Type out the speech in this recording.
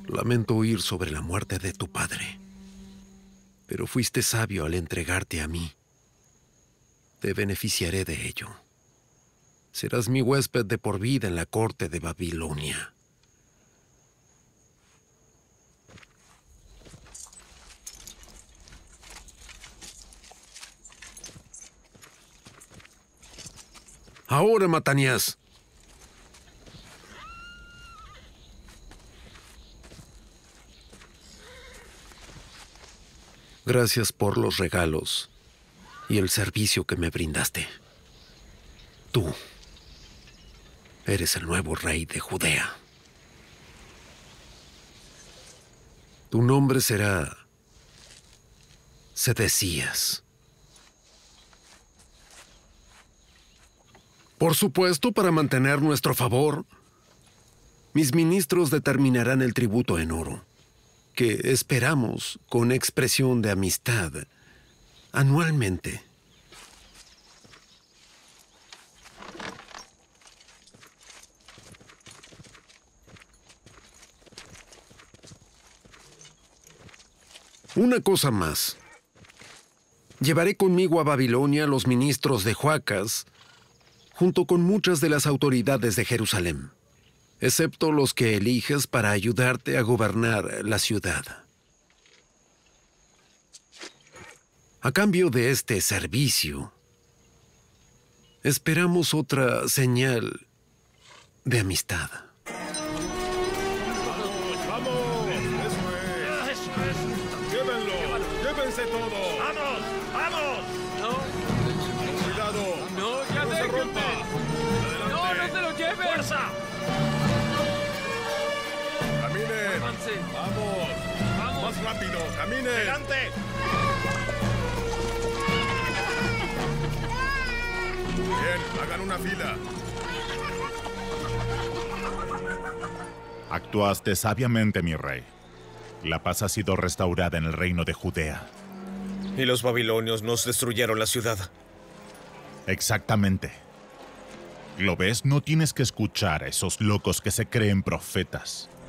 Lamento oír sobre la muerte de tu padre, pero fuiste sabio al entregarte a mí. Te beneficiaré de ello. Serás mi huésped de por vida en la corte de Babilonia. Ahora, Matanías. Gracias por los regalos y el servicio que me brindaste. Tú eres el nuevo rey de Judea. Tu nombre será Sedecías. Por supuesto, para mantener nuestro favor, mis ministros determinarán el tributo en oro, que esperamos con expresión de amistad anualmente. Una cosa más. Llevaré conmigo a Babilonia a los ministros de Joacas, junto con muchas de las autoridades de Jerusalén, excepto los que eliges para ayudarte a gobernar la ciudad. A cambio de este servicio, esperamos otra señal de amistad. ¡Llévense todo! ¡Vamos! ¡Vamos! ¡No! ¡Cuidado! ¡No, ya no se rompa! ¡Adelante! ¡No, no se lo lleven! ¡Fuerza! ¡Caminen! ¡Avance! ¡Vamos! ¡Vamos! ¡Más rápido! ¡Caminen! ¡Adelante! Bien, hagan una fila. Actuaste sabiamente, mi rey. La paz ha sido restaurada en el reino de Judea. Y los babilonios nos destruyeron la ciudad. Exactamente. ¿Lo ves? No tienes que escuchar a esos locos que se creen profetas.